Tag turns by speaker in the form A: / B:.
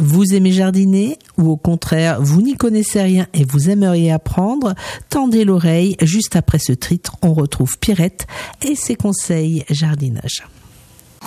A: Vous aimez jardiner ou au contraire, vous n'y connaissez rien et vous aimeriez apprendre? Tendez l'oreille, juste après ce titre, on retrouve Pierrette et ses conseils jardinage.